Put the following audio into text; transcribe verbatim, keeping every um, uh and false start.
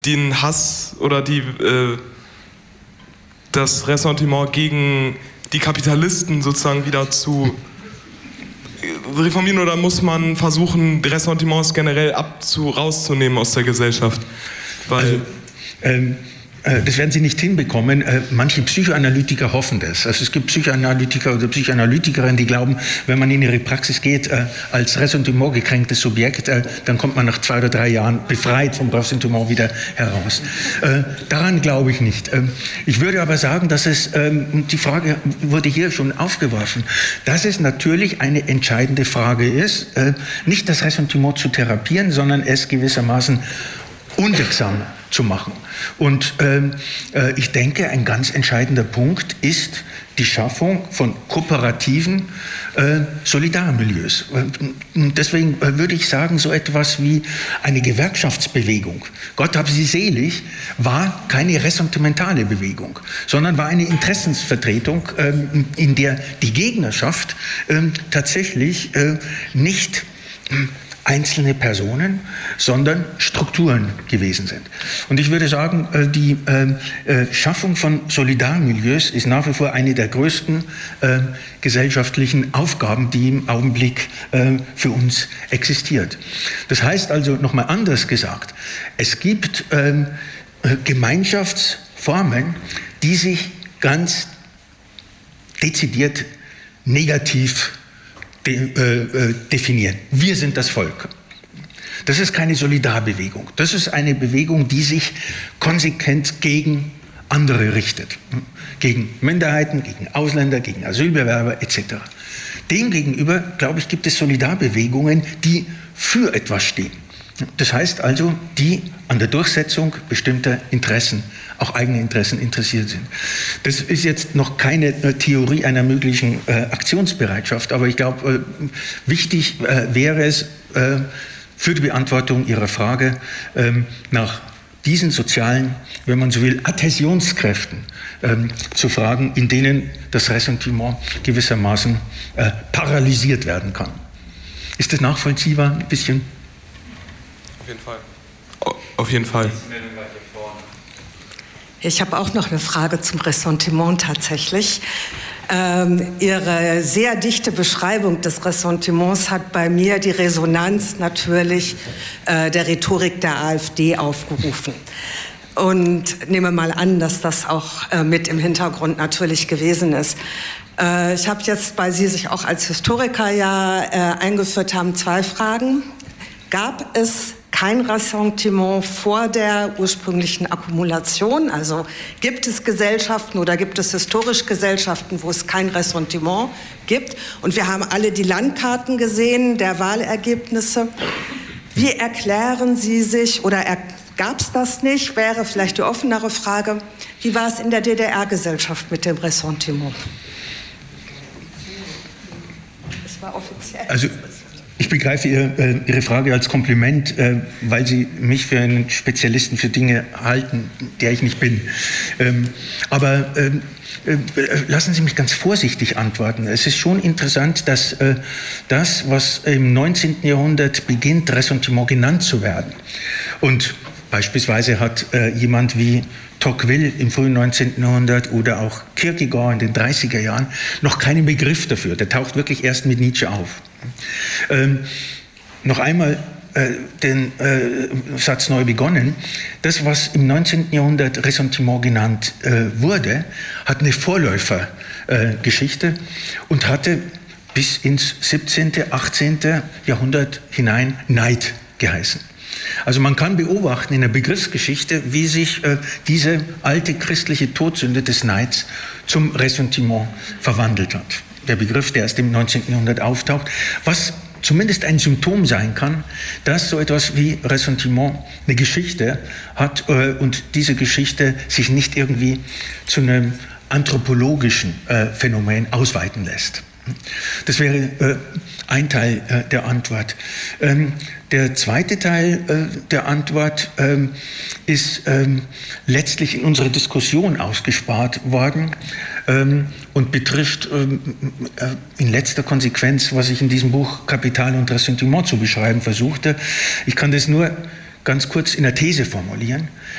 den Hass oder die, äh, das Ressentiment gegen die Kapitalisten sozusagen wieder zu reformieren, oder muss man versuchen, Ressentiments generell abzu rauszunehmen aus der Gesellschaft? Weil also, ähm das werden Sie nicht hinbekommen. Manche Psychoanalytiker hoffen das. Also es gibt Psychoanalytiker oder Psychoanalytikerinnen, die glauben, wenn man in ihre Praxis geht als Ressentiment gekränktes Subjekt, dann kommt man nach zwei oder drei Jahren befreit vom Ressentiment wieder heraus. Daran glaube ich nicht. Ich würde aber sagen, dass es, die Frage wurde hier schon aufgeworfen, dass es natürlich eine entscheidende Frage ist, nicht das Ressentiment zu therapieren, sondern es gewissermaßen unwirksam zu machen. Und ähm, äh, ich denke, ein ganz entscheidender Punkt ist die Schaffung von kooperativen äh, Solidarmilieus. Und deswegen äh, würde ich sagen, so etwas wie eine Gewerkschaftsbewegung, Gott hab sie selig, war keine ressentimentale Bewegung, sondern war eine Interessensvertretung, äh, in der die Gegnerschaft äh, tatsächlich äh, nicht äh, einzelne Personen, sondern Strukturen gewesen sind. Und ich würde sagen, die Schaffung von Solidarmilieus ist nach wie vor eine der größten gesellschaftlichen Aufgaben, die im Augenblick für uns existiert. Das heißt also, nochmal anders gesagt, es gibt Gemeinschaftsformen, die sich ganz dezidiert negativ De, äh, definieren. Wir sind das Volk. Das ist keine Solidarbewegung. Das ist eine Bewegung, die sich konsequent gegen andere richtet. Gegen Minderheiten, gegen Ausländer, gegen Asylbewerber et cetera. Demgegenüber, glaube ich, gibt es Solidarbewegungen, die für etwas stehen. Das heißt also, die an der Durchsetzung bestimmter Interessen, auch eigene Interessen interessiert sind. Das ist jetzt noch keine äh, Theorie einer möglichen äh, Aktionsbereitschaft, aber ich glaube, äh, wichtig äh, wäre es äh, für die Beantwortung Ihrer Frage äh, nach diesen sozialen, wenn man so will, Adhäsionskräften äh, zu fragen, in denen das Ressentiment gewissermaßen äh, paralysiert werden kann. Ist das nachvollziehbar ein bisschen? Auf jeden Fall. Auf jeden Fall. Ich habe auch noch eine Frage zum Ressentiment tatsächlich. Ähm, Ihre sehr dichte Beschreibung des Ressentiments hat bei mir die Resonanz natürlich äh, der Rhetorik der AfD aufgerufen. Und nehme mal an, dass das auch äh, mit im Hintergrund natürlich gewesen ist. Äh, ich habe jetzt, weil Sie sich auch als Historiker ja äh, eingeführt haben, zwei Fragen. Gab es kein Ressentiment vor der ursprünglichen Akkumulation? Also gibt es Gesellschaften oder gibt es historisch Gesellschaften, wo es kein Ressentiment gibt? Und wir haben alle die Landkarten gesehen, der Wahlergebnisse. Wie erklären Sie sich, oder gab es das nicht, wäre vielleicht die offenere Frage, wie war es in der D D R-Gesellschaft mit dem Ressentiment? Das war offiziell. Also ich begreife Ihre, Ihre Frage als Kompliment, weil Sie mich für einen Spezialisten für Dinge halten, der ich nicht bin. Aber lassen Sie mich ganz vorsichtig antworten. Es ist schon interessant, dass das, was im neunzehnten Jahrhundert beginnt, Ressentiment genannt zu werden. Und beispielsweise hat jemand wie Tocqueville im frühen neunzehnten Jahrhundert oder auch Kierkegaard in den dreißiger Jahren noch keinen Begriff dafür. Der taucht wirklich erst mit Nietzsche auf. Ähm, noch einmal äh, den äh, Satz neu begonnen. Das, was im neunzehnten Jahrhundert Ressentiment genannt äh, wurde, hat eine Vorläufergeschichte äh, und hatte bis ins siebzehnten, achtzehnten Jahrhundert hinein Neid geheißen. Also man kann beobachten in der Begriffsgeschichte, wie sich äh, diese alte christliche Todsünde des Neids zum Ressentiment verwandelt hat. Der Begriff, der erst im neunzehnten Jahrhundert auftaucht, was zumindest ein Symptom sein kann, dass so etwas wie Ressentiment eine Geschichte hat äh, und diese Geschichte sich nicht irgendwie zu einem anthropologischen äh, Phänomen ausweiten lässt. Das wäre äh, ein Teil äh, der Antwort. Ähm, der zweite Teil äh, der Antwort ähm, ist ähm, letztlich in unserer Diskussion ausgespart worden ähm, und betrifft ähm, äh, in letzter Konsequenz, was ich in diesem Buch Kapital und Ressentiment zu beschreiben versuchte. Ich kann das nur ganz kurz in der These formulieren.